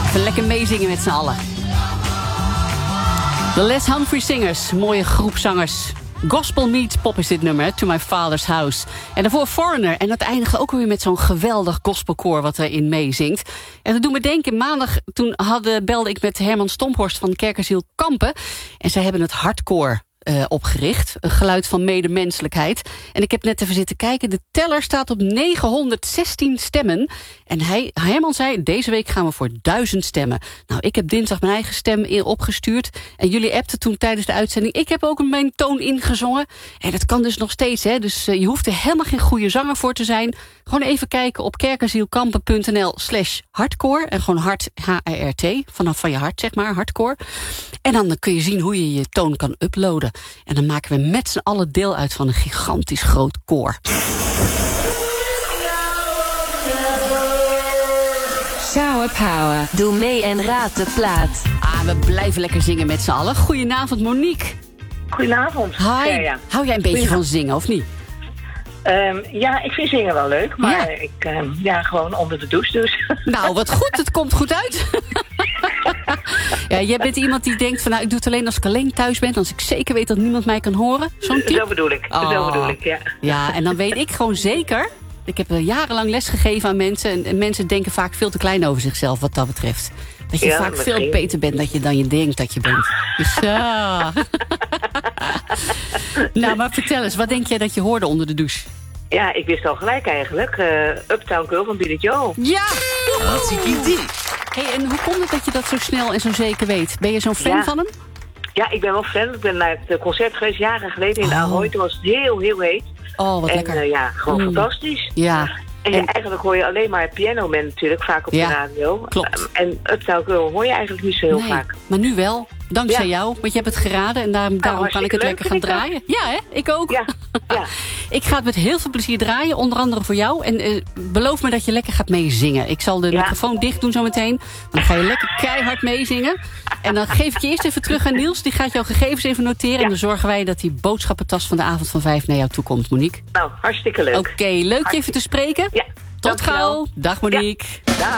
Even lekker meezingen met z'n allen. De Les Humphrey Singers, mooie groep zangers. Gospel meets pop is dit nummer, To My Father's House. En daarvoor Foreigner. En dat eindigt ook weer met zo'n geweldig gospelkoor wat erin meezingt. En dat doet me denken, maandag toen belde ik met Herman Stomphorst van Kerkerziel Kampen. En zij hebben het hardcore opgericht. Een geluid van medemenselijkheid. En ik heb net even zitten kijken. De teller staat op 916 stemmen. En Herman zei, deze week gaan we voor 1000 stemmen. Nou, ik heb dinsdag mijn eigen stem opgestuurd. En jullie appten toen tijdens de uitzending. Ik heb ook mijn toon ingezongen. En dat kan dus nog steeds, hè. Dus je hoeft er helemaal geen goede zanger voor te zijn. Gewoon even kijken op kerkerzielkampen.nl/hardcore. En gewoon hart, H-R-T. Vanaf van je hart, zeg maar, hardcore. En dan kun je zien hoe je je toon kan uploaden. En dan maken we met z'n allen deel uit van een gigantisch groot koor. Shower Power. Doe mee en raad de plaat. We blijven lekker zingen met z'n allen. Goedenavond, Monique. Goedenavond. Hi. Ja. Hou jij een beetje van zingen, of niet? Ja, ik vind zingen wel leuk, maar ik gewoon onder de douche dus. Nou, wat goed, het komt goed uit. Ja, jij bent iemand die denkt van, nou, ik doe het alleen als ik alleen thuis ben, als ik zeker weet dat niemand mij kan horen. Zo'n type? Zo bedoel ik, ja. Ja, en dan weet ik gewoon zeker. Ik heb jarenlang les gegeven aan mensen en mensen denken vaak veel te klein over zichzelf wat dat betreft. Dat je vaak misschien veel beter bent dan je denkt dat je bent. Dus ja. Nou, maar vertel eens, wat denk jij dat je hoorde onder de douche? Ja, ik wist al gelijk eigenlijk. Uptown Girl van Billy Joel. Ja! Hartstikke idee. Hey, en hoe komt het dat je dat zo snel en zo zeker weet? Ben je zo'n fan van hem? Ja, ik ben wel fan. Ik ben naar het concert geweest jaren geleden in Ahoy. Toen was het heel, heel heet. Oh, wat lekker. En gewoon fantastisch. Ja. En eigenlijk hoor je alleen maar Piano Man natuurlijk vaak op de radio. Klopt. En Uptown Girl hoor je eigenlijk niet zo heel vaak. Maar nu wel. Dankzij jou, want je hebt het geraden en daarom kan ik het lekker gaan draaien. Ja, hè? Ik ook. Ja. Ik ga het met heel veel plezier draaien, onder andere voor jou. En beloof me dat je lekker gaat meezingen. Ik zal de microfoon dicht doen zometeen. Dan ga je lekker keihard meezingen. En dan geef ik je eerst even terug aan Niels. Die gaat jouw gegevens even noteren. En dan zorgen wij dat die boodschappentas van de avond van 5 naar jou toe komt, Monique. Nou, hartstikke leuk. Oké, leuk je even te spreken. Ja. Tot gauw. Dag Monique. Ja. Dag.